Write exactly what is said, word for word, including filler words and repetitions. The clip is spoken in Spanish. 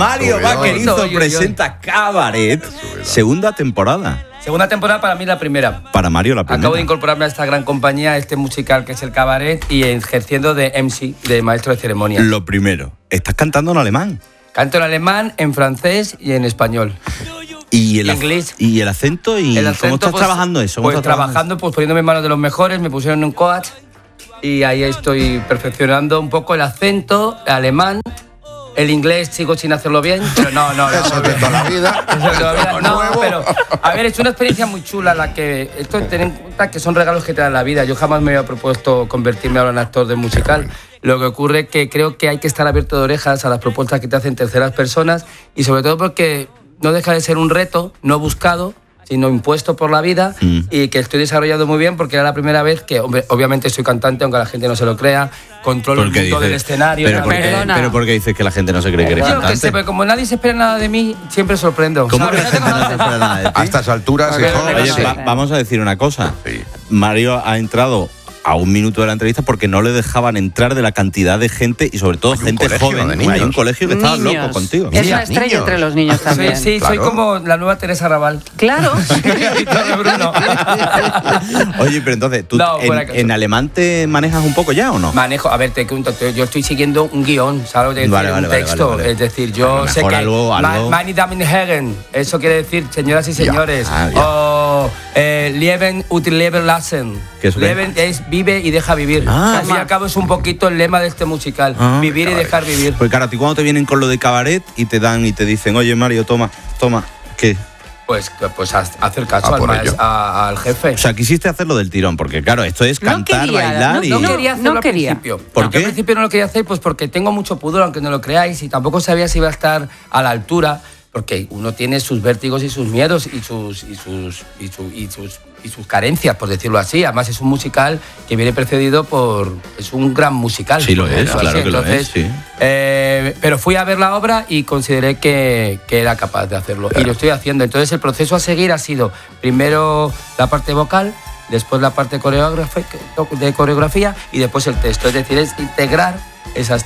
Mario Vaquerizo presenta Cabaret, segunda temporada. Segunda temporada para mí la primera. Para Mario la primera. Acabo de incorporarme a esta gran compañía, a este musical que es el Cabaret, y ejerciendo de M C, de maestro de ceremonias. Lo primero, estás cantando en alemán. Canto en alemán, en francés y en español. Y el, inglés. Y el acento, y el acento, ¿cómo estás pues, trabajando eso? Pues estás trabajando, trabajando? pues poniéndome en manos de los mejores, me pusieron en un coach y ahí estoy perfeccionando un poco el acento alemán. El inglés sigo sin hacerlo bien, pero no, no, no. Eso de toda la vida. Eso de toda la vida. No, pero, a ver, es una experiencia muy chula la que... Esto, ten en cuenta que son regalos que te dan la vida. Yo jamás me había propuesto convertirme ahora en actor de musical. Lo que ocurre es que creo que hay que estar abierto de orejas a las propuestas que te hacen terceras personas y sobre todo porque no deja de ser un reto no buscado, sino impuesto por la vida, mm. y que estoy desarrollando muy bien porque era la primera vez que, hombre, obviamente soy cantante, aunque la gente no se lo crea, controlo el mundo dice, del escenario. Pero ¿por, qué, pero ¿por qué dices que la gente no se cree que eres Yo cantante? Que sé, pero como nadie se espera nada de mí, siempre sorprendo. ¿Cómo ¿sabes? que la gente no se espera nada de ti? A estas alturas, Oye, hijo, Oye, sí. va, vamos a decir una cosa. Sí. Mario ha entrado a un minuto de la entrevista porque no le dejaban entrar de la cantidad de gente y sobre todo Hay un gente colegio joven. de niños. Hay un colegio que estaba Niños. loco contigo. Es Sí, una estrella niños. entre los niños también. Sí, sí, Claro. soy como la nueva Teresa Raval. Claro. Bruno. Oye, pero entonces, ¿tú No, fuera en, que- en alemán te manejas un poco ya o no? Manejo, a ver, te cuento, te- yo estoy siguiendo un guión, ¿sabes? Decir, Vale, vale, un vale, texto, vale, vale. es decir, yo A lo sé mejor que algo- algo- Ma- Meine Damen und Herren, eso quiere decir señoras y señores, ah, ya. o eh, Leben und leben lassen. ¿Qué es qué? Leben es vive y deja vivir. Ah. Al fin y al cabo es un poquito el lema de este musical, Ah, vivir y dejar vivir. Pues claro, a ti cuando te vienen con lo de cabaret y te dan y te dicen, oye Mario, toma, toma, ¿qué? Pues, pues haz- hacer caso Ah, al, por maes- ello. a- al jefe. O sea, quisiste hacerlo del tirón, porque claro, esto es No cantar, quería, bailar no, y... No no, quería hacerlo no al quería. principio. ¿Por No, qué? Al principio no lo quería hacer pues porque tengo mucho pudor, aunque no lo creáis, y tampoco sabía si iba a estar a la altura, porque uno tiene sus vértigos y sus miedos y sus y sus y, su- y sus y sus carencias, por decirlo así. Además es un musical que viene precedido por... es un gran musical. Sí lo por es, decirlo claro así. que lo Entonces, es, sí. eh, pero fui a ver la obra y consideré que, que era capaz de hacerlo. Y lo estoy haciendo. Entonces el proceso a seguir ha sido primero la parte vocal, después la parte coreógrafa- de coreografía y después el texto. Es decir, es integrar esas